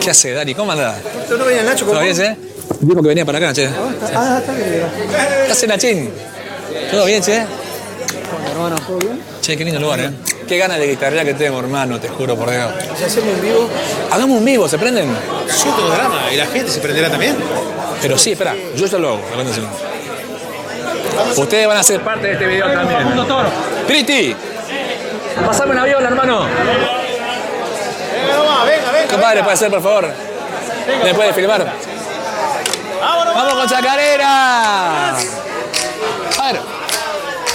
¿Qué hace, Dari? ¿Cómo andás? ¿No venía el Nacho? ¿Todo bien, che? Dijo que venía para acá, che. Está bien. ¿Qué hace, Nachín? ¿Todo bien, che? Hermano, ¿todo bien? Che, qué lindo lugar, ¿eh? Qué ganas de guitarrear que tengo, hermano, te juro por Dios. Si hacemos un vivo. Hagamos un vivo, ¿se prenden? Súper drama. ¿Y la gente se prenderá también? Pero sí, espera, yo ya lo hago. Aguántense. Ustedes van a ser parte de este video también. ¡Cristi! ¡Pasame una viola, hermano! Venga nomás, venga. Compadre, ¿puede ser, por favor? ¿Me puede filmar? ¡Vamos con Chacarera! A ver.